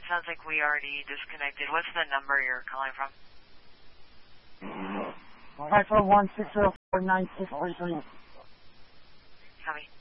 Sounds like we already disconnected. What's the number you're calling from? 541-604-9643. Copy.